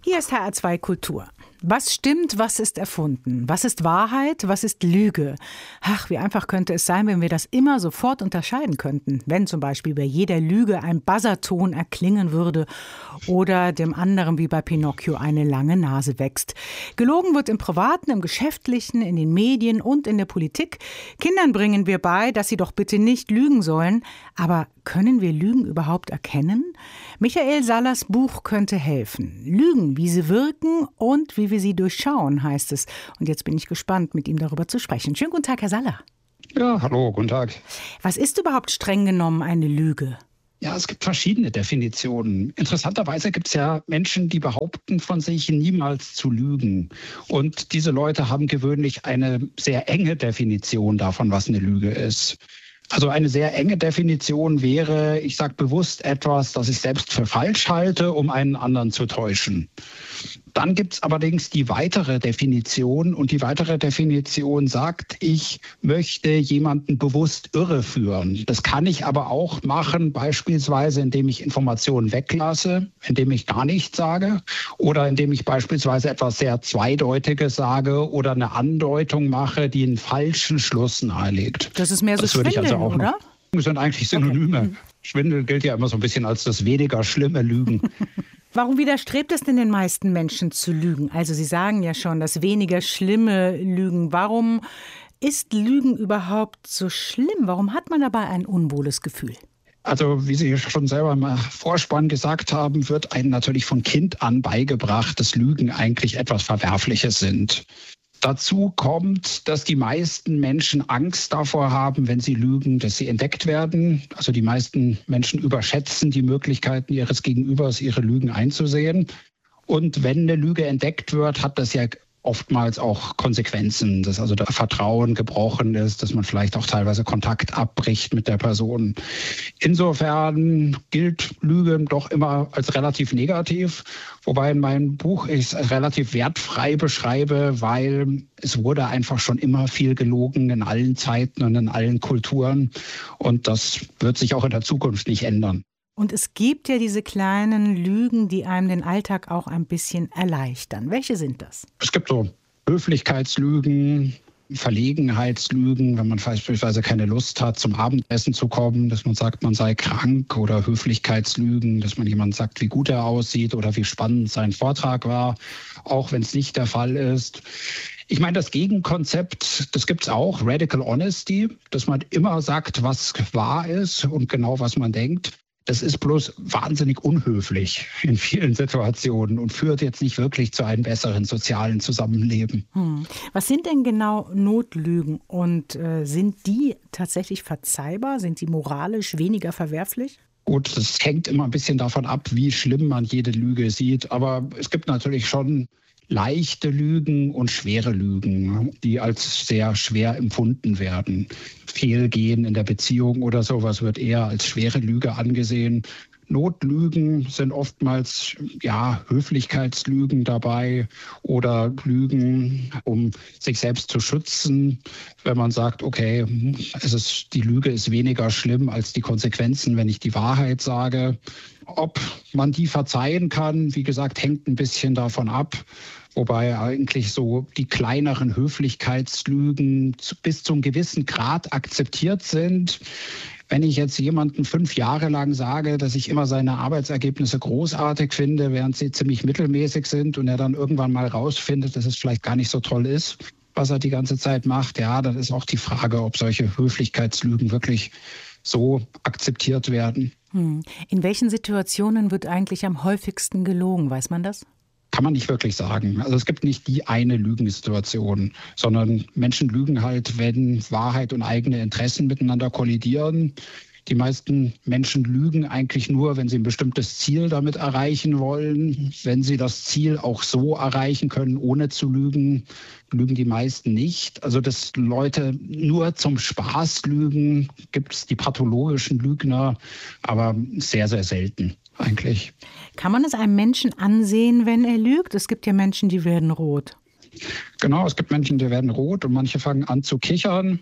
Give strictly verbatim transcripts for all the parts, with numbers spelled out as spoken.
Hier ist H R zwei Kultur. Was stimmt, was ist erfunden? Was ist Wahrheit, was ist Lüge? Ach, wie einfach könnte es sein, wenn wir das immer sofort unterscheiden könnten. Wenn zum Beispiel bei jeder Lüge ein Buzzerton erklingen würde oder dem anderen wie bei Pinocchio eine lange Nase wächst. Gelogen wird im Privaten, im Geschäftlichen, in den Medien und in der Politik. Kindern bringen wir bei, dass sie doch bitte nicht lügen sollen. Aber können wir Lügen überhaupt erkennen? Michael Sallers Buch könnte helfen. Lügen, wie sie wirken und wie wir sie durchschauen, heißt es. Und jetzt bin ich gespannt, mit ihm darüber zu sprechen. Schönen guten Tag, Herr Saller. Ja, hallo, guten Tag. Was ist überhaupt streng genommen eine Lüge? Ja, es gibt verschiedene Definitionen. Interessanterweise gibt es ja Menschen, die behaupten von sich, niemals zu lügen. Und diese Leute haben gewöhnlich eine sehr enge Definition davon, was eine Lüge ist. Also eine sehr enge Definition wäre, ich sage bewusst etwas, das ich selbst für falsch halte, um einen anderen zu täuschen. Dann gibt es allerdings die weitere Definition und die weitere Definition sagt, ich möchte jemanden bewusst irreführen. Das kann ich aber auch machen, beispielsweise indem ich Informationen weglasse, indem ich gar nichts sage oder indem ich beispielsweise etwas sehr Zweideutiges sage oder eine Andeutung mache, die einen falschen Schluss nahelegt. Das ist mehr so Schwindel, also auch oder? Noch, das sind eigentlich Synonyme. Okay. Schwindel gilt ja immer so ein bisschen als das weniger schlimme Lügen. Warum widerstrebt es denn den meisten Menschen zu lügen? Also Sie sagen ja schon, das weniger schlimme Lügen. Warum ist Lügen überhaupt so schlimm? Warum hat man dabei ein unwohles Gefühl? Also wie Sie schon selber im Vorspann gesagt haben, wird einem natürlich von Kind an beigebracht, dass Lügen eigentlich etwas Verwerfliches sind. Dazu kommt, dass die meisten Menschen Angst davor haben, wenn sie lügen, dass sie entdeckt werden. Also die meisten Menschen überschätzen die Möglichkeiten ihres Gegenübers, ihre Lügen einzusehen. Und wenn eine Lüge entdeckt wird, hat das ja oftmals auch Konsequenzen, dass also das Vertrauen gebrochen ist, dass man vielleicht auch teilweise Kontakt abbricht mit der Person. Insofern gilt Lüge doch immer als relativ negativ, wobei in meinem Buch ich es relativ wertfrei beschreibe, weil es wurde einfach schon immer viel gelogen in allen Zeiten und in allen Kulturen und das wird sich auch in der Zukunft nicht ändern. Und es gibt ja diese kleinen Lügen, die einem den Alltag auch ein bisschen erleichtern. Welche sind das? Es gibt so Höflichkeitslügen, Verlegenheitslügen, wenn man beispielsweise keine Lust hat, zum Abendessen zu kommen, dass man sagt, man sei krank, oder Höflichkeitslügen, dass man jemand sagt, wie gut er aussieht oder wie spannend sein Vortrag war, auch wenn es nicht der Fall ist. Ich meine, das Gegenkonzept, das gibt es auch, Radical Honesty, dass man immer sagt, was wahr ist und genau, was man denkt. Das ist bloß wahnsinnig unhöflich in vielen Situationen und führt jetzt nicht wirklich zu einem besseren sozialen Zusammenleben. Hm. Was sind denn genau Notlügen und äh, sind die tatsächlich verzeihbar? Sind die moralisch weniger verwerflich? Gut, das hängt immer ein bisschen davon ab, wie schlimm man jede Lüge sieht. Aber es gibt natürlich schon leichte Lügen und schwere Lügen, die als sehr schwer empfunden werden. Fehlgehen in der Beziehung oder sowas wird eher als schwere Lüge angesehen. Notlügen sind oftmals ja Höflichkeitslügen dabei oder Lügen, um sich selbst zu schützen, wenn man sagt, okay, es ist, die Lüge ist weniger schlimm als die Konsequenzen, wenn ich die Wahrheit sage. Ob man die verzeihen kann, wie gesagt, hängt ein bisschen davon ab. Wobei eigentlich so die kleineren Höflichkeitslügen bis zu einem gewissen Grad akzeptiert sind. Wenn ich jetzt jemanden fünf Jahre lang sage, dass ich immer seine Arbeitsergebnisse großartig finde, während sie ziemlich mittelmäßig sind und er dann irgendwann mal rausfindet, dass es vielleicht gar nicht so toll ist, was er die ganze Zeit macht, ja, dann ist auch die Frage, ob solche Höflichkeitslügen wirklich so akzeptiert werden. Hm. In welchen Situationen wird eigentlich am häufigsten gelogen? Weiß man das? Kann man nicht wirklich sagen. Also es gibt nicht die eine Lügensituation, sondern Menschen lügen halt, wenn Wahrheit und eigene Interessen miteinander kollidieren. Die meisten Menschen lügen eigentlich nur, wenn sie ein bestimmtes Ziel damit erreichen wollen. Wenn sie das Ziel auch so erreichen können, ohne zu lügen, lügen die meisten nicht. Also dass Leute nur zum Spaß lügen, gibt es die pathologischen Lügner, aber sehr, sehr selten eigentlich. Kann man es einem Menschen ansehen, wenn er lügt? Es gibt ja Menschen, die werden rot. Genau, es gibt Menschen, die werden rot und manche fangen an zu kichern.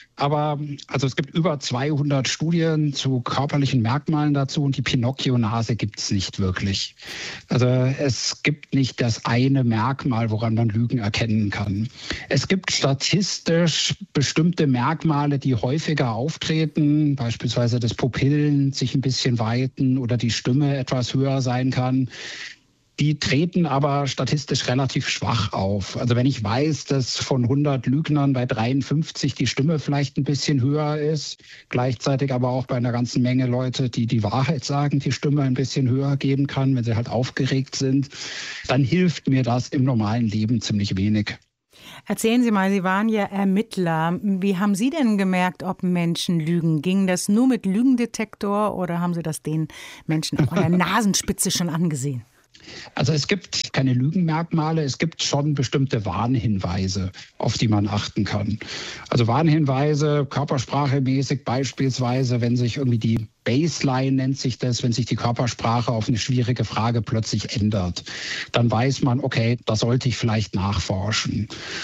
Aber also es gibt über zweihundert Studien zu körperlichen Merkmalen dazu und die Pinocchio-Nase gibt es nicht wirklich. Also es gibt nicht das eine Merkmal, woran man Lügen erkennen kann. Es gibt statistisch bestimmte Merkmale, die häufiger auftreten, beispielsweise dass Pupillen sich ein bisschen weiten oder die Stimme etwas höher sein kann. Die treten aber statistisch relativ schwach auf. Also wenn ich weiß, dass von hundert Lügnern bei dreiundfünfzig die Stimme vielleicht ein bisschen höher ist, gleichzeitig aber auch bei einer ganzen Menge Leute, die die Wahrheit sagen, die Stimme ein bisschen höher gehen kann, wenn sie halt aufgeregt sind, dann hilft mir das im normalen Leben ziemlich wenig. Erzählen Sie mal, Sie waren ja Ermittler. Wie haben Sie denn gemerkt, ob Menschen lügen? Ging das nur mit Lügendetektor oder haben Sie das den Menschen auch an der Nasenspitze schon angesehen? Also es gibt keine Lügenmerkmale, es gibt schon bestimmte Warnhinweise, auf die man achten kann. Also Warnhinweise, körpersprachemäßig beispielsweise, wenn sich irgendwie die Baseline nennt sich das, wenn sich die Körpersprache auf eine schwierige Frage plötzlich ändert, dann weiß man, okay, da sollte ich vielleicht nachforschen.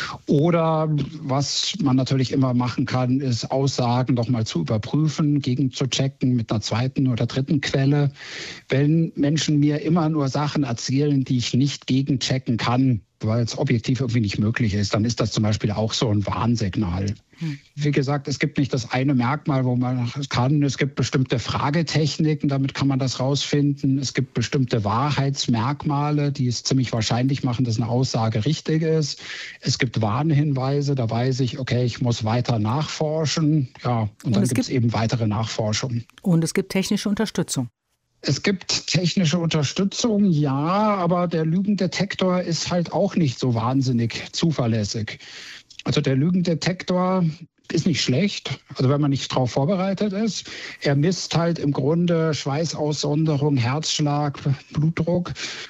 Oder was man natürlich immer machen kann, ist Aussagen noch mal zu überprüfen, gegenzuchecken mit einer zweiten oder dritten Quelle. Wenn Menschen mir immer nur Sachen erzählen, die ich nicht gegenchecken kann, weil es objektiv irgendwie nicht möglich ist, dann ist das zum Beispiel auch so ein Warnsignal. Hm. Wie gesagt, es gibt nicht das eine Merkmal, wo man das kann. Es gibt bestimmte Fragetechniken, damit kann man das rausfinden. Es gibt bestimmte Wahrheitsmerkmale, die es ziemlich wahrscheinlich machen, dass eine Aussage richtig ist. Es gibt Warnhinweise, da weiß ich, okay, ich muss weiter nachforschen. Ja, und, und dann gibt es eben weitere Nachforschung. Und es gibt technische Unterstützung. Es gibt technische Unterstützung, ja, aber der Lügendetektor ist halt auch nicht so wahnsinnig zuverlässig. Also der Lügendetektor ist nicht schlecht, also wenn man nicht darauf vorbereitet ist. Er misst halt im Grunde Schweißaussonderung, Herzschlag, Blutdruck.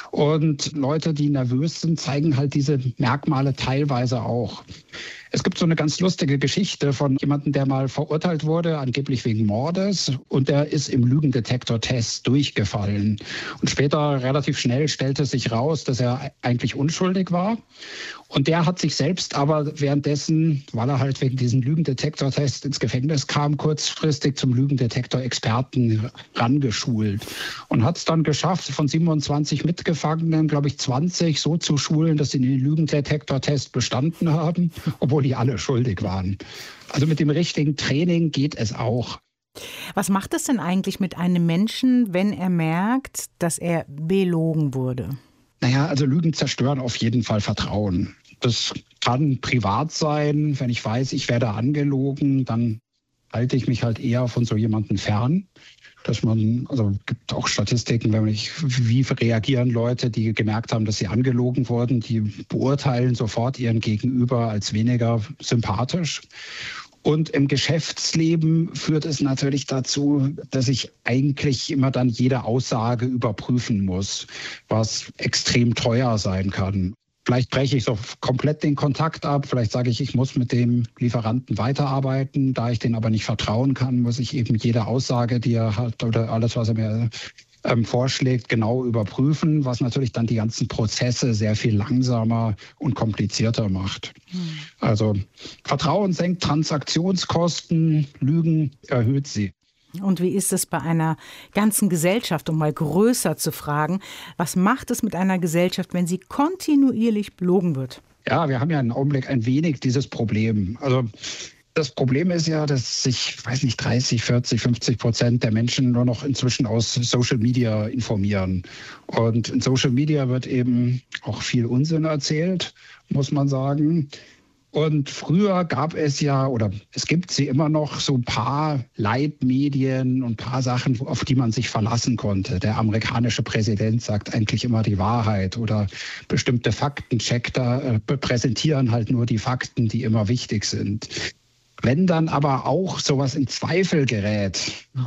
Und Leute, die nervös sind, zeigen halt diese Merkmale teilweise auch. Es gibt so eine ganz lustige Geschichte von jemandem, der mal verurteilt wurde, angeblich wegen Mordes. Und der ist im Lügendetektor-Test durchgefallen. Und später relativ schnell stellte sich raus, dass er eigentlich unschuldig war. Und der hat sich selbst aber währenddessen, weil er halt wegen diesem Lügendetektor-Test ins Gefängnis kam, kurzfristig zum Lügendetektor-Experten rangeschult. Und hat es dann geschafft, von siebenundzwanzig Mitgefangenen, glaube ich, zwanzig so zu schulen, dass sie den Lügendetektor-Test bestanden haben, obwohl die alle schuldig waren. Also mit dem richtigen Training geht es auch. Was macht es denn eigentlich mit einem Menschen, wenn er merkt, dass er belogen wurde? Naja, also Lügen zerstören auf jeden Fall Vertrauen. Das kann privat sein. Wenn ich weiß, ich werde angelogen, dann halte ich mich halt eher von so jemandem fern. Dass man, also gibt auch Statistiken, wenn ich, wie reagieren Leute, die gemerkt haben, dass sie angelogen wurden, die beurteilen sofort ihren Gegenüber als weniger sympathisch. Und im Geschäftsleben führt es natürlich dazu, dass ich eigentlich immer dann jede Aussage überprüfen muss, was extrem teuer sein kann. Vielleicht breche ich so komplett den Kontakt ab. Vielleicht sage ich, ich muss mit dem Lieferanten weiterarbeiten. Da ich den aber nicht vertrauen kann, muss ich eben jede Aussage, die er hat oder alles, was er mir ähm, vorschlägt, genau überprüfen, was natürlich dann die ganzen Prozesse sehr viel langsamer und komplizierter macht. Hm. Also Vertrauen senkt Transaktionskosten, Lügen erhöht sie. Und wie ist es bei einer ganzen Gesellschaft, um mal größer zu fragen, was macht es mit einer Gesellschaft, wenn sie kontinuierlich belogen wird? Ja, wir haben ja im Augenblick ein wenig dieses Problem. Also das Problem ist ja, dass sich, weiß nicht, dreißig, vierzig, fünfzig Prozent der Menschen nur noch inzwischen aus Social Media informieren. Und in Social Media wird eben auch viel Unsinn erzählt, muss man sagen. Und früher gab es ja, oder es gibt sie immer noch, so ein paar Leitmedien und ein paar Sachen, auf die man sich verlassen konnte. Der amerikanische Präsident sagt eigentlich immer die Wahrheit oder bestimmte Faktenchecker äh, präsentieren halt nur die Fakten, die immer wichtig sind. Wenn dann aber auch sowas in Zweifel gerät,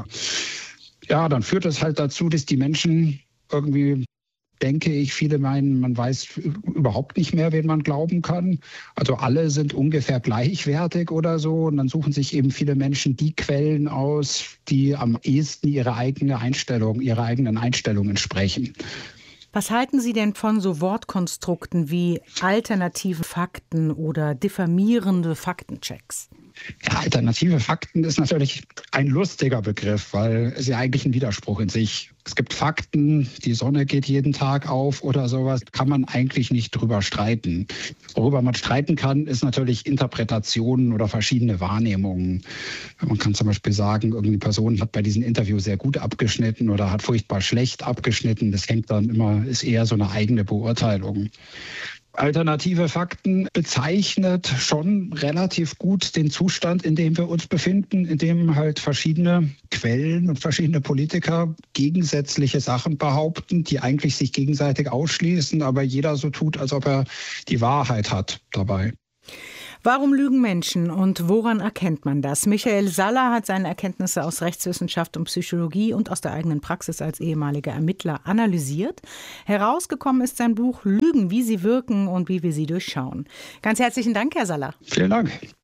ja, dann führt das halt dazu, dass die Menschen irgendwie, denke ich, viele meinen, man weiß überhaupt nicht mehr, wen man glauben kann. Also alle sind ungefähr gleichwertig oder so. Und dann suchen sich eben viele Menschen die Quellen aus, die am ehesten ihre eigene Einstellung, ihrer eigenen Einstellung entsprechen. Was halten Sie denn von so Wortkonstrukten wie alternative Fakten oder diffamierende Faktenchecks? Ja, alternative Fakten ist natürlich ein lustiger Begriff, weil es ja eigentlich ein Widerspruch in sich. Es gibt Fakten, die Sonne geht jeden Tag auf oder sowas, kann man eigentlich nicht drüber streiten. Worüber man streiten kann, ist natürlich Interpretationen oder verschiedene Wahrnehmungen. Man kann zum Beispiel sagen, irgendeine Person hat bei diesem Interview sehr gut abgeschnitten oder hat furchtbar schlecht abgeschnitten. Das hängt dann immer, ist eher so eine eigene Beurteilung. Alternative Fakten bezeichnet schon relativ gut den Zustand, in dem wir uns befinden, in dem halt verschiedene Quellen und verschiedene Politiker gegensätzliche Sachen behaupten, die eigentlich sich gegenseitig ausschließen, aber jeder so tut, als ob er die Wahrheit hat dabei. Warum lügen Menschen und woran erkennt man das? Michael Saller hat seine Erkenntnisse aus Rechtswissenschaft und Psychologie und aus der eigenen Praxis als ehemaliger Ermittler analysiert. Herausgekommen ist sein Buch Lügen, wie sie wirken und wie wir sie durchschauen. Ganz herzlichen Dank, Herr Saller. Vielen Dank.